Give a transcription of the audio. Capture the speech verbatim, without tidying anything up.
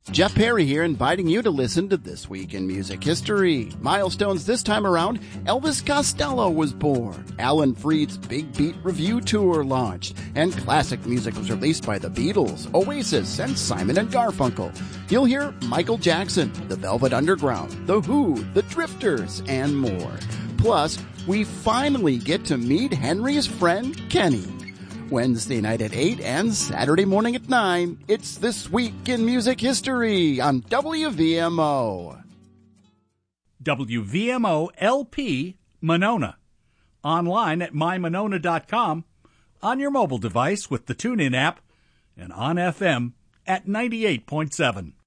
Jeff Perry here, inviting you to listen to This Week in Music History. Milestones this time around: Elvis Costello was born, Alan Freed's Big Beat Review Tour launched, and classic music was released by the Beatles, Oasis, and Simon and Garfunkel. You'll hear Michael Jackson, The Velvet Underground, The Who, The Drifters, and more. Plus, we finally get to meet Henry's friend, Kenny. Wednesday night at eight and Saturday morning at nine, it's This Week in Music History on W V M O. W V M O L P Monona. Online at my monona dot com, on your mobile device with the TuneIn app, and on F M at ninety-eight point seven.